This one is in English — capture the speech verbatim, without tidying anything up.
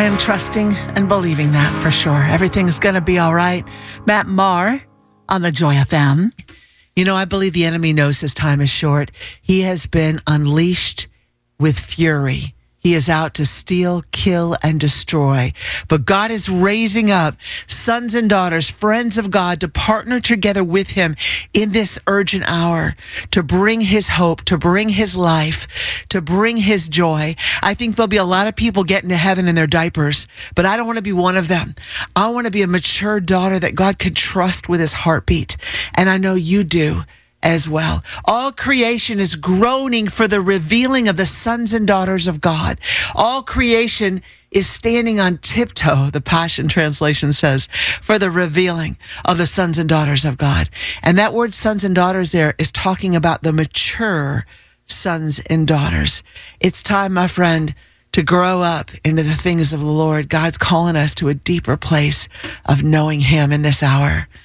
I am trusting and believing that for sure. Everything's going to be all right. Matt Maher on the Joy F M. You know, I believe the enemy knows his time is short. He has been unleashed with fury. He is out to steal, kill, and destroy. But God is raising up sons and daughters, friends of God, to partner together with him in this urgent hour, to bring his hope, to bring his life, to bring his joy. I think there'll be a lot of people getting to heaven in their diapers, but I don't want to be one of them. I want to be a mature daughter that God could trust with his heartbeat. And I know you do as well. All creation is groaning for the revealing of the sons and daughters of God. All creation is standing on tiptoe, the Passion Translation says, for the revealing of the sons and daughters of God. And that word sons and daughters there is talking about the mature sons and daughters. It's time, my friend, to grow up into the things of the Lord. God's calling us to a deeper place of knowing him in this hour.